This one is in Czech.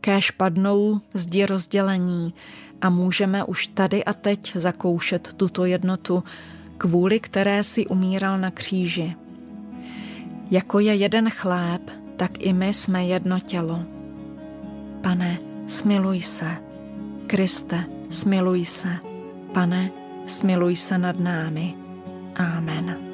kéž padnou zdi rozdělení a můžeme už tady a teď zakoušet tuto jednotu, kvůli které si umíral na kříži. Jako je jeden chléb, tak i my jsme jedno tělo. Pane, smiluj se. Kriste, smiluj se. Pane, smiluj se nad námi. Amen.